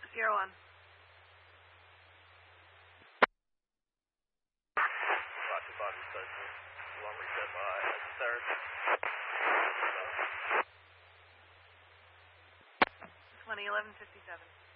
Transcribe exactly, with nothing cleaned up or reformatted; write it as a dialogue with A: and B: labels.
A: Sierra one.
B: Roger, Bobby Station. One reset by third.
A: twenty eleven fifty-seven.